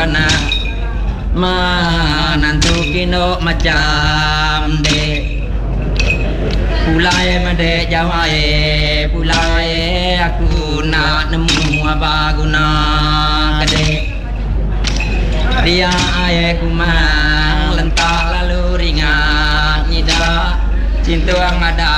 na manantu kino macam de pulai made jawai pulai aku nak nemu apa guna kade dia ayah kumang lentak lalu ringan nida cinta ang ada